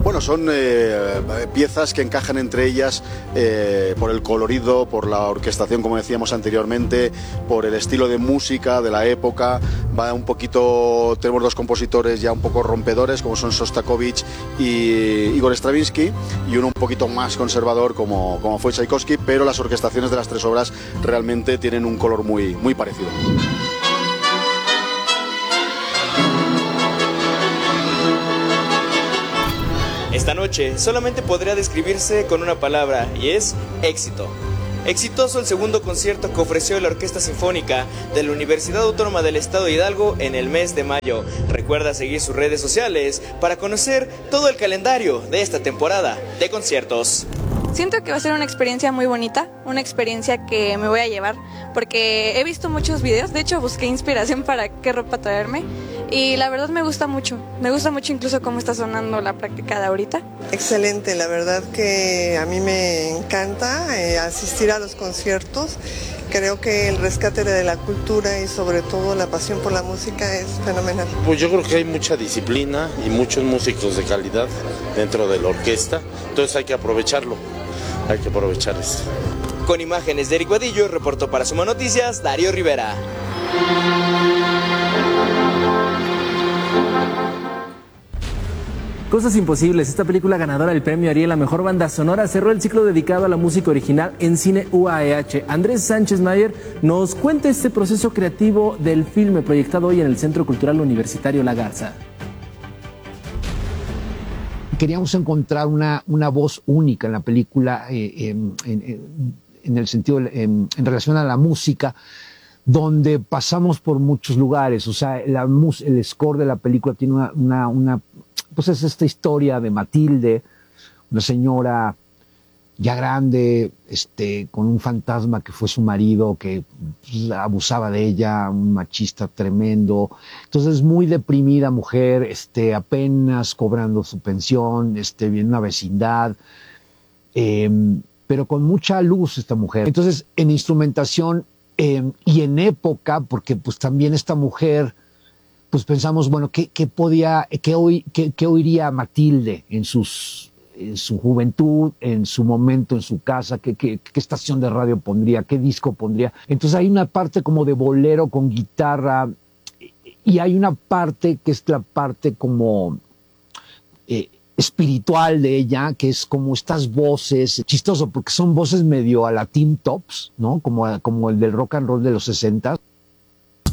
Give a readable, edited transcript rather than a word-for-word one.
Bueno, son piezas que encajan entre ellas por el colorido, por la orquestación, como decíamos anteriormente, por el estilo de música de la época. Va un poquito, tenemos dos compositores ya un poco rompedores, como son Sostakovich y Igor Stravinsky, y uno un poquito más conservador, como fue Tchaikovsky, pero las orquestaciones de las tres obras realmente tienen un color muy parecido. Esta noche solamente podría describirse con una palabra, y es éxito. Exitoso el segundo concierto que ofreció la Orquesta Sinfónica de la Universidad Autónoma del Estado de Hidalgo en el mes de mayo. Recuerda seguir sus redes sociales para conocer todo el calendario de esta temporada de conciertos. Siento que va a ser una experiencia muy bonita, una experiencia que me voy a llevar, porque he visto muchos videos, de hecho busqué inspiración para qué ropa traerme, y la verdad me gusta mucho incluso cómo está sonando la práctica de ahorita. Excelente, la verdad que a mí me encanta asistir a los conciertos. Creo que el rescate de la cultura y sobre todo la pasión por la música es fenomenal. Pues yo creo que hay mucha disciplina y muchos músicos de calidad dentro de la orquesta, entonces hay que aprovecharlo, hay que aprovechar esto. Con imágenes de Eric Vadillo, reportó para Suma Noticias, Darío Rivera. Cosas imposibles, esta película ganadora del premio Ariel a Mejor Banda Sonora cerró el ciclo dedicado a la música original en cine UAEH. Andrés Sánchez Mayer nos cuenta este proceso creativo del filme proyectado hoy en el Centro Cultural Universitario La Garza. Queríamos encontrar una voz única en la película en el sentido, en relación a la música, donde pasamos por muchos lugares. O sea, el score de la película tiene pues es esta historia de Matilde, una señora ya grande, con un fantasma que fue su marido, que pues, abusaba de ella, un machista tremendo. Entonces, muy deprimida mujer, apenas cobrando su pensión, en una vecindad, pero con mucha luz esta mujer. Entonces, en instrumentación y en época, porque pues también esta mujer, pues pensamos, bueno, ¿qué oiría Matilde en su juventud, en su momento, en su casa? ¿Qué estación de radio pondría? ¿Qué disco pondría? Entonces hay una parte como de bolero con guitarra y hay una parte que es la parte como espiritual de ella, que es como estas voces, chistoso porque son voces medio a la Tim Tops, ¿no? Como el del rock and roll de los 60.